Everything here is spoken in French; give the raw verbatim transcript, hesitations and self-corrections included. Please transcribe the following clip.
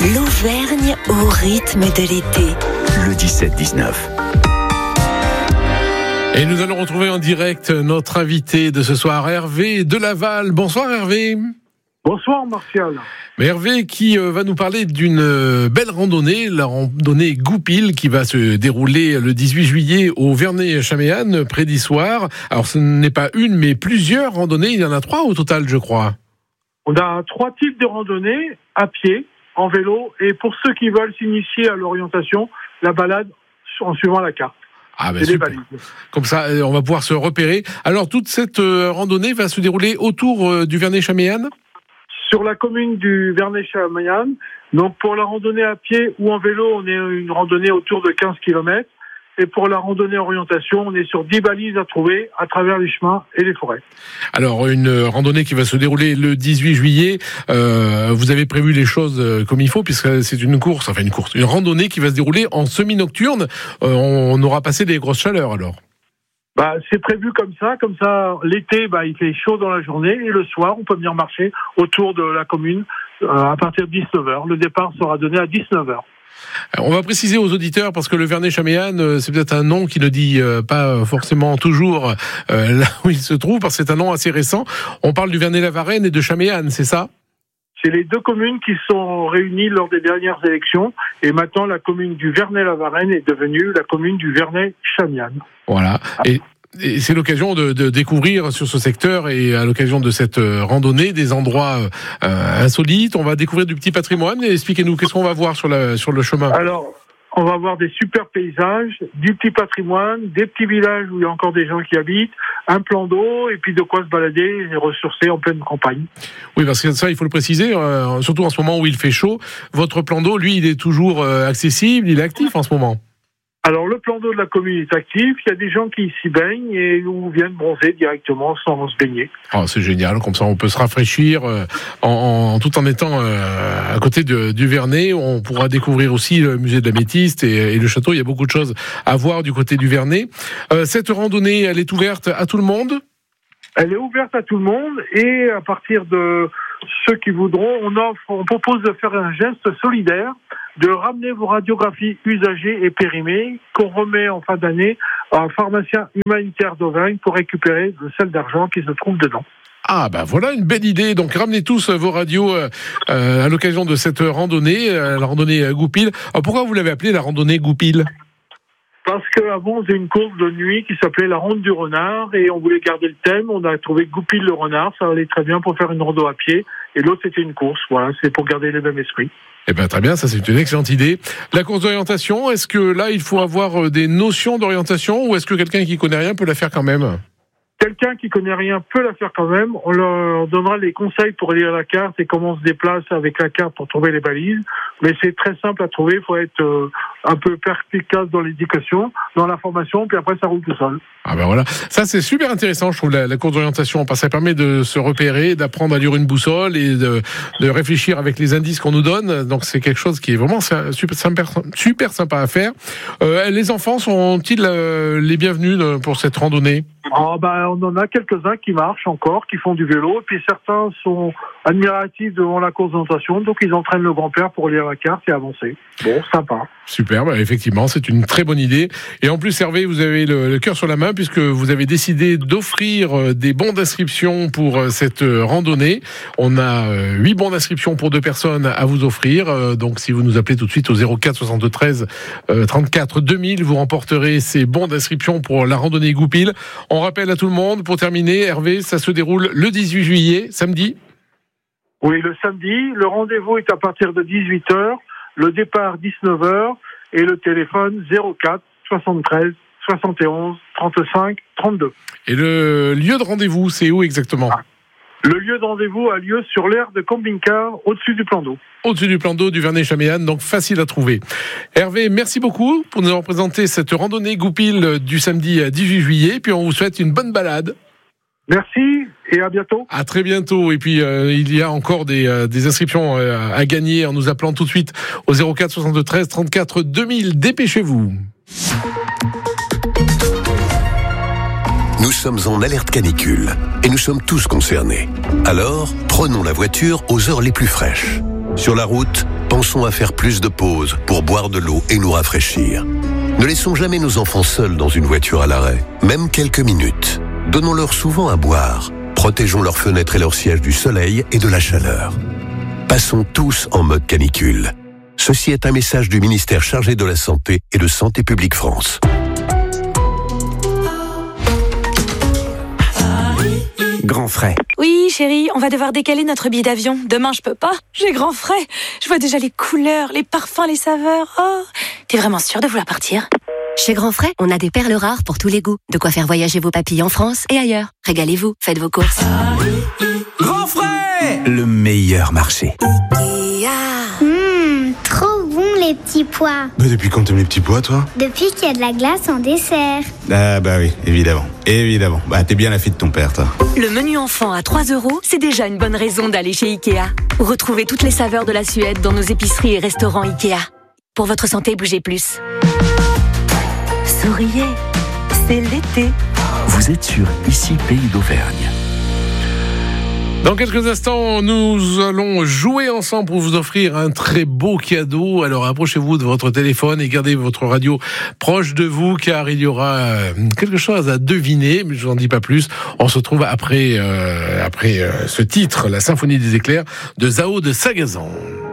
L'Auvergne au rythme de l'été. Le dix-sept dix-neuf. Et nous allons retrouver en direct notre invité de ce soir, Hervé de Laval. Bonsoir Hervé. Bonsoir Martial. Mais Hervé qui euh, va nous parler d'une euh, belle randonnée, la randonnée Goupil, qui va se dérouler le dix-huit juillet au Vernay-Chaméanne, près d'Issoire. Alors ce n'est pas une, mais plusieurs randonnées, il y en a trois au total, je crois. On a trois types de randonnées, à pied, en vélo, et pour ceux qui veulent s'initier à l'orientation, la balade en suivant la carte. Ah ben super. Comme ça, on va pouvoir se repérer. Alors toute cette euh, randonnée va se dérouler autour euh, du Vernay-Chaméanne ? Sur la commune du Vernay-Chaméanne. Donc pour la randonnée à pied ou en vélo, on est une randonnée autour de quinze kilomètres. Et pour la randonnée orientation, on est sur dix balises à trouver à travers les chemins et les forêts. Alors une randonnée qui va se dérouler le dix-huit juillet. Euh, vous avez prévu les choses comme il faut, puisque c'est une course, enfin une course, une randonnée qui va se dérouler en semi-nocturne. Euh, on aura passé des grosses chaleurs alors. Bah, c'est prévu comme ça, comme ça, l'été, bah, il fait chaud dans la journée, et le soir, on peut venir marcher autour de la commune, euh, à partir de dix-neuf heures. Le départ sera donné à dix-neuf heures. On va préciser aux auditeurs, parce que le Vernay-Chaméanne, c'est peut-être un nom qui ne dit pas forcément toujours euh, là où il se trouve, parce que c'est un nom assez récent. On parle du Vernay-la-Varenne et de Chaméanne, c'est ça ? C'est les deux communes qui sont réunies lors des dernières élections, et maintenant la commune du Vernay-la-Varenne est devenue la commune du Vernay-Chaméanne. Voilà. Et, et c'est l'occasion de, de découvrir sur ce secteur, et à l'occasion de cette randonnée, des endroits euh, insolites. On va découvrir du petit patrimoine. Et expliquez-nous, qu'est-ce qu'on va voir sur, la, sur le chemin ? Alors, on va voir des super paysages, du petit patrimoine, des petits villages où il y a encore des gens qui habitent, un plan d'eau, et puis de quoi se balader et ressourcer en pleine campagne. Oui, parce que ça, il faut le préciser, euh, surtout en ce moment où il fait chaud. Votre plan d'eau, lui, il est toujours euh, accessible, il est actif en ce moment. Alors, le plan d'eau de la commune est actif. Il y a des gens qui s'y baignent et où viennent bronzer directement sans se baigner. Oh, c'est génial. Comme ça, on peut se rafraîchir euh, en, en, tout en étant euh, à côté de, du Vernay. On pourra découvrir aussi le musée de la Métiste et, et le château. Il y a beaucoup de choses à voir du côté du Vernay. Euh, cette randonnée, elle est ouverte à tout le monde ? Elle est ouverte à tout le monde, et à partir de ceux qui voudront, on offre, on propose de faire un geste solidaire, de ramener vos radiographies usagées et périmées qu'on remet en fin d'année à un pharmacien humanitaire d'Auvergne pour récupérer le sel d'argent qui se trouve dedans. Ah ben voilà une belle idée. Donc ramenez tous vos radios euh, à l'occasion de cette randonnée, euh, la randonnée Goupil. Alors, pourquoi vous l'avez appelée la randonnée Goupil ? Parce qu'avant, on faisait une course de nuit qui s'appelait la ronde du renard, et on voulait garder le thème. On a trouvé Goupil le renard, ça allait très bien pour faire une rando à pied. Et l'autre, c'était une course. Voilà, c'est pour garder le même esprit. Eh ben très bien, ça c'est une excellente idée. La course d'orientation, est-ce que là, il faut avoir des notions d'orientation, ou est-ce que quelqu'un qui connaît rien peut la faire quand même ? Quelqu'un qui connaît rien peut la faire quand même. On leur donnera les conseils pour lire la carte et comment on se déplace avec la carte pour trouver les balises. Mais c'est très simple à trouver. Il faut être euh, un peu perspicace dans l'éducation, dans l'information, puis après ça roule tout seul. Ah ben voilà, ça c'est super intéressant, je trouve, la, la course d'orientation, parce que ça permet de se repérer, d'apprendre à lire une boussole et de, de réfléchir avec les indices qu'on nous donne. Donc c'est quelque chose qui est vraiment super, super, super sympa à faire. Euh, les enfants sont-ils euh, les bienvenus pour cette randonnée ? Oh ben, on en a quelques-uns qui marchent encore, qui font du vélo, et puis certains sont admiratifs devant la course d'orientation, donc ils entraînent le grand-père pour lire la carte et avancer. Bon, sympa. Super, bah effectivement, c'est une très bonne idée. Et en plus, Hervé, vous avez le, le cœur sur la main, puisque vous avez décidé d'offrir des bons d'inscription pour cette randonnée. On a huit bons d'inscription pour deux personnes à vous offrir. Donc, si vous nous appelez tout de suite au zéro quatre soixante-treize trente-quatre deux mille, vous remporterez ces bons d'inscription pour la randonnée Goupil. On rappelle à tout le monde, pour terminer, Hervé, ça se déroule le dix-huit juillet, samedi. Oui, le samedi. Le rendez-vous est à partir de dix-huit heures, le départ dix-neuf heures, et le téléphone zéro quatre soixante-treize soixante et onze trente-cinq trente-deux. Et le lieu de rendez-vous, c'est où exactement ? Ah. Le lieu de rendez-vous a lieu sur l'aire de camping-car, au-dessus du plan d'eau. Au-dessus du plan d'eau du Vernay-Chaméanne, donc facile à trouver. Hervé, merci beaucoup pour nous avoir présenté cette randonnée Goupil du samedi dix-huit juillet, puis on vous souhaite une bonne balade. Merci et à bientôt. À très bientôt. Et puis euh, il y a encore des, euh, des inscriptions euh, à gagner en nous appelant tout de suite au zéro quatre soixante-treize trente-quatre deux mille. Dépêchez-vous. Nous sommes en alerte canicule et nous sommes tous concernés. Alors, prenons la voiture aux heures les plus fraîches. Sur la route, pensons à faire plus de pauses pour boire de l'eau et nous rafraîchir. Ne laissons jamais nos enfants seuls dans une voiture à l'arrêt, même quelques minutes. Donnons-leur souvent à boire. Protégeons leurs fenêtres et leurs sièges du soleil et de la chaleur. Passons tous en mode canicule. Ceci est un message du ministère chargé de la Santé et de Santé publique France. Grand frais. Oui, chérie, on va devoir décaler notre billet d'avion. Demain, je peux pas. J'ai grand frais. Je vois déjà les couleurs, les parfums, les saveurs. Oh, t'es vraiment sûre de vouloir partir ? Chez Grand Frais, on a des perles rares pour tous les goûts. De quoi faire voyager vos papilles en France et ailleurs. Régalez-vous, faites vos courses. Grand frais, le meilleur marché. Mmh, trop bon les petits pois. Bah depuis quand t'aimes les petits pois, toi ? Depuis qu'il y a de la glace en dessert. Ah bah oui, évidemment, évidemment. Bah t'es bien la fille de ton père, toi. Le menu enfant à trois euros, c'est déjà une bonne raison d'aller chez Ikea. Retrouvez toutes les saveurs de la Suède dans nos épiceries et restaurants Ikea. Pour votre santé, bougez plus. Souriez, c'est l'été. Vous êtes sur Ici Pays d'Auvergne. Dans quelques instants, nous allons jouer ensemble pour vous offrir un très beau cadeau. Alors approchez-vous de votre téléphone et gardez votre radio proche de vous, car il y aura quelque chose à deviner, mais je vous en dis pas plus. On se retrouve après, euh, après euh, ce titre, La Symphonie des éclairs de Zao de Sagazan.